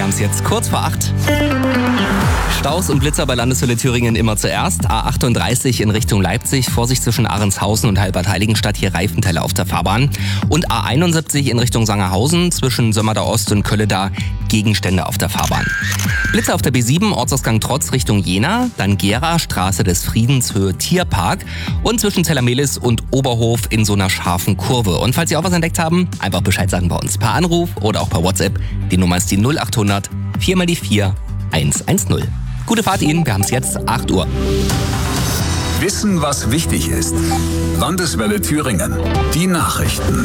Wir haben es jetzt kurz vor 8. Staus und Blitzer bei Landeshölle Thüringen immer zuerst. A38 in Richtung Leipzig, Vorsicht zwischen Ahrenshausen und Halbert-Heiligenstadt, hier Reifenteile auf der Fahrbahn. Und A71 in Richtung Sangerhausen, zwischen Sömmerda Ost und Kölleda, Gegenstände auf der Fahrbahn. Blitzer auf der B7, Ortsausgang Trotz Richtung Jena, dann Gera, Straße des Friedens, Höhe Tierpark und zwischen Zellermelis und Oberhof in so einer scharfen Kurve. Und falls Sie auch was entdeckt haben, einfach Bescheid sagen bei uns per Anruf oder auch per WhatsApp. Die Nummer ist die 0800 4 mal die 4 110. Gute Fahrt Ihnen, wir haben es jetzt 8 Uhr. Wissen, was wichtig ist. Landeswelle Thüringen. Die Nachrichten.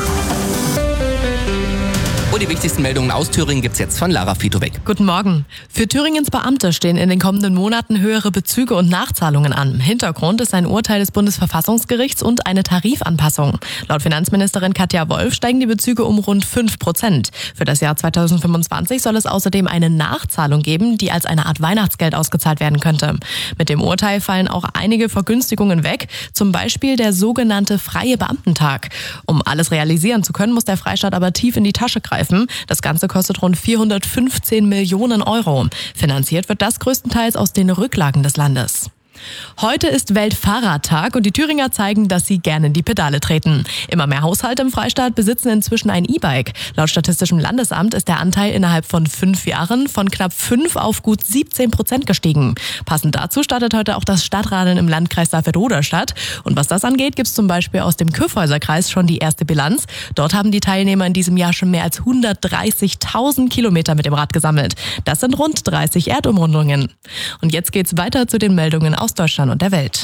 Und die wichtigsten Meldungen aus Thüringen gibt's jetzt von Lara Fitowek. Guten Morgen. Für Thüringens Beamte stehen in den kommenden Monaten höhere Bezüge und Nachzahlungen an. Hintergrund ist ein Urteil des Bundesverfassungsgerichts und eine Tarifanpassung. Laut Finanzministerin Katja Wolf steigen die Bezüge um rund 5%. Für das Jahr 2025 soll es außerdem eine Nachzahlung geben, die als eine Art Weihnachtsgeld ausgezahlt werden könnte. Mit dem Urteil fallen auch einige Vergünstigungen weg, zum Beispiel der sogenannte freie Beamtentag. Um alles realisieren zu können, muss der Freistaat aber tief in die Tasche greifen. Das Ganze kostet rund 415 Millionen Euro. Finanziert wird das größtenteils aus den Rücklagen des Landes. Heute ist Weltfahrradtag und die Thüringer zeigen, dass sie gerne in die Pedale treten. Immer mehr Haushalte im Freistaat besitzen inzwischen ein E-Bike. Laut Statistischem Landesamt ist der Anteil innerhalb von 5 Jahren von knapp 5 auf gut 17% gestiegen. Passend dazu startet heute auch das Stadtradeln im Landkreis Saalfeld-Roderstadt. Und was das angeht, gibt es zum Beispiel aus dem Kyffhäuserkreis schon die erste Bilanz. Dort haben die Teilnehmer in diesem Jahr schon mehr als 130.000 Kilometer mit dem Rad gesammelt. Das sind rund 30 Erdumrundungen. Und jetzt geht's weiter zu den Meldungen aus Deutschland und der Welt.